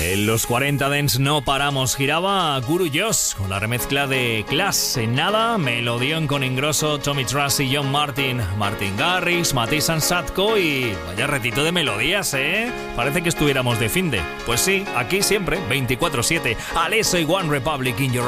En los 40 Dents no paramos, giraba Guru Josh con la remezcla de Clash. En nada, melodión con Ingrosso, Tommy Truss y John Martin, Martin Garrix, Matisse Sadko y vaya retito de melodías, ¿eh? Parece que estuviéramos de finde. Pues sí, aquí siempre, 24/7, Alesso y One Republic in Your